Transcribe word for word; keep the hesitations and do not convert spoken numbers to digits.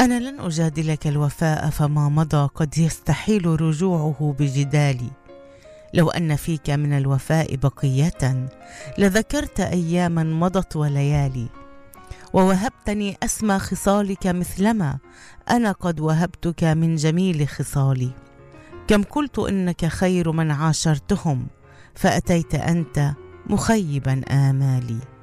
أنا لن أجادلك الوفاء فما مضى قد يستحيل رجوعه بجدالي. لو أن فيك من الوفاء بقية لذكرت أياما مضت وليالي، ووهبتني أسمى خصالك مثلما أنا قد وهبتك من جميل خصالي. كم قلت إنك خير من عاشرتهم فأتيت أنت مخيبا آمالي.